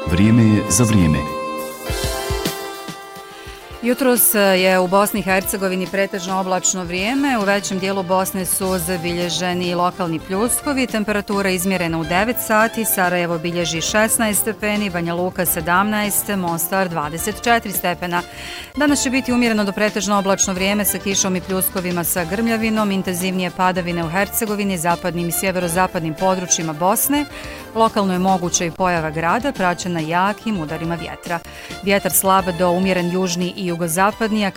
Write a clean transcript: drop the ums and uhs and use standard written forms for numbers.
Vrijeme je za vrijeme. Jutros je u Bosni i Hercegovini pretežno oblačno vrijeme, u većem dijelu Bosne su zabilježeni lokalni pljuskovi, temperatura izmjerena u 9 sati, Sarajevo bilježi 16 stepeni, Banja Luka 17, Mostar 24 stepena. Danas će biti umjereno do pretežno oblačno vrijeme sa kišom i pljuskovima sa grmljavinom, intenzivnije padavine u Hercegovini, zapadnim i sjeverozapadnim područjima Bosne. Lokalno je moguća i pojava grada, praćena jakim udarima vjetra. Vjetar slab do umjeren južni i jugozapadni, a